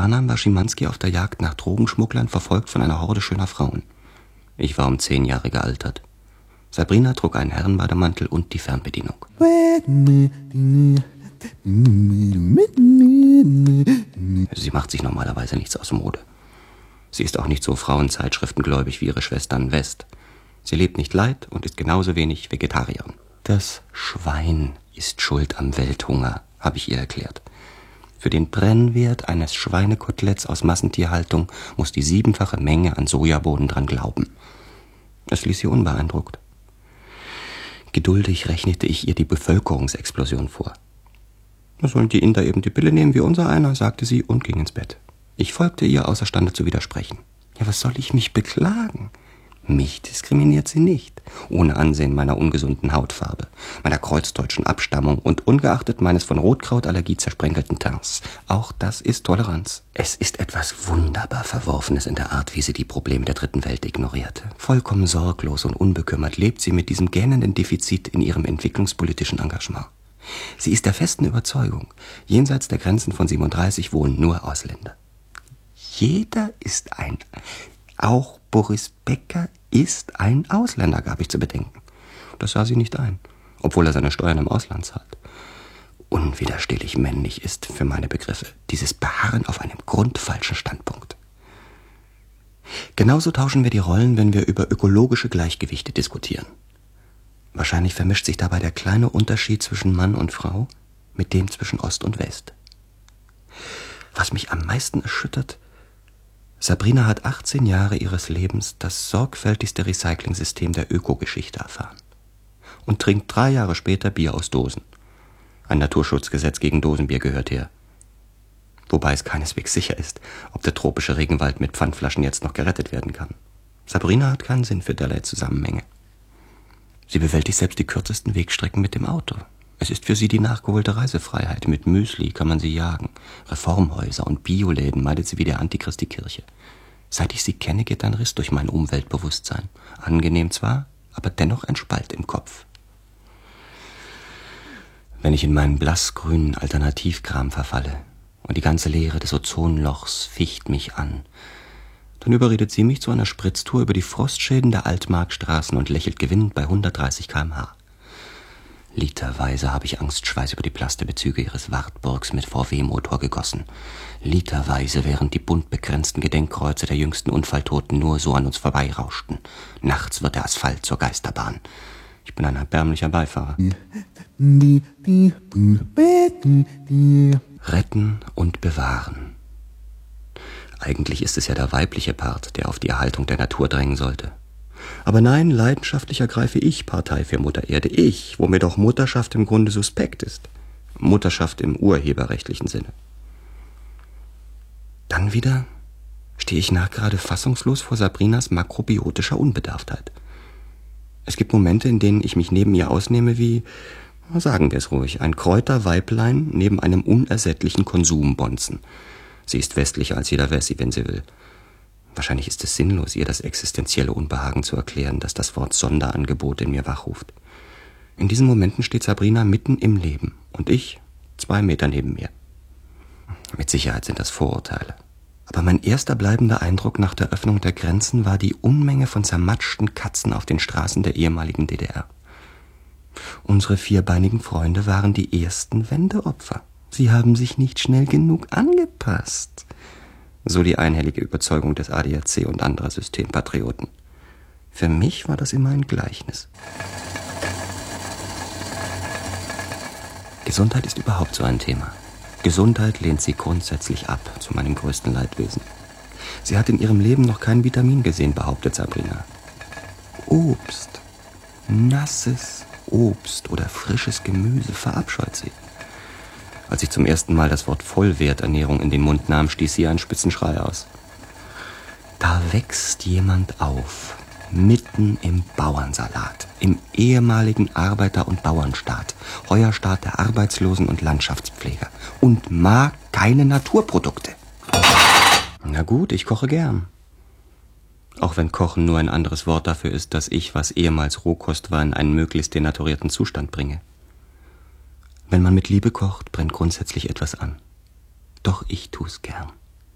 Klarnamen war Schimanski auf der Jagd nach Drogenschmugglern, verfolgt von einer Horde schöner Frauen. Ich war um 10 Jahre gealtert. Sabrina trug einen Herrenbademantel und die Fernbedienung. Sie macht sich normalerweise nichts aus Mode. Sie ist auch nicht so frauenzeitschriftengläubig wie ihre Schwestern West. Sie lebt nicht Leid und ist genauso wenig Vegetarierin. Das Schwein ist schuld am Welthunger, habe ich ihr erklärt. Für den Brennwert eines Schweinekoteletts aus Massentierhaltung muss die 7-fache Menge an Sojabohnen dran glauben. Das ließ sie unbeeindruckt. Geduldig rechnete ich ihr die Bevölkerungsexplosion vor. Da sollen die Inder eben die Pille nehmen wie unser einer, sagte sie und ging ins Bett. Ich folgte ihr, außerstande zu widersprechen. Ja, was soll ich mich beklagen? Mich diskriminiert sie nicht, ohne Ansehen meiner ungesunden Hautfarbe, meiner kreuzdeutschen Abstammung und ungeachtet meines von Rotkrautallergie zersprenkelten Teins. Auch das ist Toleranz. Es ist etwas wunderbar Verworfenes in der Art, wie sie die Probleme der dritten Welt ignorierte. Vollkommen sorglos und unbekümmert lebt sie mit diesem gähnenden Defizit in ihrem entwicklungspolitischen Engagement. Sie ist der festen Überzeugung, jenseits der Grenzen von 37 wohnen nur Ausländer. Jeder ist ein... Auch Boris Becker ist ein Ausländer, gab ich zu bedenken. Das sah sie nicht ein, obwohl er seine Steuern im Ausland zahlt. Unwiderstehlich männlich ist für meine Begriffe dieses Beharren auf einem grundfalschen Standpunkt. Genauso tauschen wir die Rollen, wenn wir über ökologische Gleichgewichte diskutieren. Wahrscheinlich vermischt sich dabei der kleine Unterschied zwischen Mann und Frau mit dem zwischen Ost und West. Was mich am meisten erschüttert: Sabrina hat 18 Jahre ihres Lebens das sorgfältigste Recycling-System der Ökogeschichte erfahren und trinkt 3 Jahre später Bier aus Dosen. Ein Naturschutzgesetz gegen Dosenbier gehört her. Wobei es keineswegs sicher ist, ob der tropische Regenwald mit Pfandflaschen jetzt noch gerettet werden kann. Sabrina hat keinen Sinn für derlei Zusammenhänge. Sie bewältigt selbst die kürzesten Wegstrecken mit dem Auto. Es ist für sie die nachgeholte Reisefreiheit. Mit Müsli kann man sie jagen. Reformhäuser und Bioläden meidet sie wie der Antichrist die Kirche. Seit ich sie kenne, geht ein Riss durch mein Umweltbewusstsein. Angenehm zwar, aber dennoch ein Spalt im Kopf. Wenn ich in meinen blassgrünen Alternativkram verfalle und die ganze Leere des Ozonlochs ficht mich an, dann überredet sie mich zu einer Spritztour über die Frostschäden der Altmarkstraßen und lächelt gewinnend bei 130 km/h. Literweise habe ich Angstschweiß über die Plastebezüge ihres Wartburgs mit VW-Motor gegossen. Literweise, während die bunt begrenzten Gedenkkreuze der jüngsten Unfalltoten nur so an uns vorbeirauschten. Nachts wird der Asphalt zur Geisterbahn. Ich bin ein erbärmlicher Beifahrer. Retten und bewahren. Eigentlich ist es ja der weibliche Part, der auf die Erhaltung der Natur drängen sollte. Aber nein, leidenschaftlich ergreife ich Partei für Mutter Erde. Ich, wo mir doch Mutterschaft im Grunde suspekt ist. Mutterschaft im urheberrechtlichen Sinne. Dann wieder stehe ich nachgerade fassungslos vor Sabrinas makrobiotischer Unbedarftheit. Es gibt Momente, in denen ich mich neben ihr ausnehme wie, sagen wir es ruhig, ein Kräuterweiblein neben einem unersättlichen Konsumbonzen. Sie ist westlicher als jeder Wessi, wenn sie will. Wahrscheinlich ist es sinnlos, ihr das existenzielle Unbehagen zu erklären, das das Wort Sonderangebot in mir wachruft. In diesen Momenten steht Sabrina mitten im Leben und ich 2 Meter neben mir. Mit Sicherheit sind das Vorurteile. Aber mein erster bleibender Eindruck nach der Öffnung der Grenzen war die Unmenge von zermatschten Katzen auf den Straßen der ehemaligen DDR. Unsere vierbeinigen Freunde waren die ersten Wendeopfer. Sie haben sich nicht schnell genug angepasst. So die einhellige Überzeugung des ADAC und anderer Systempatrioten. Für mich war das immer ein Gleichnis. Gesundheit ist überhaupt so ein Thema. Gesundheit lehnt sie grundsätzlich ab, zu meinem größten Leidwesen. Sie hat in ihrem Leben noch kein Vitamin gesehen, behauptet Sabrina. Obst, nasses Obst oder frisches Gemüse verabscheut sie. Als ich zum ersten Mal das Wort Vollwerternährung in den Mund nahm, stieß sie einen spitzen Schrei aus. Da wächst jemand auf, mitten im Bauernsalat, im ehemaligen Arbeiter- und Bauernstaat, Heuerstaat der Arbeitslosen und Landschaftspfleger und mag keine Naturprodukte. Na gut, ich koche gern. Auch wenn Kochen nur ein anderes Wort dafür ist, dass ich, was ehemals Rohkost war, in einen möglichst denaturierten Zustand bringe. Wenn man mit Liebe kocht, brennt grundsätzlich etwas an. Doch ich tu's gern.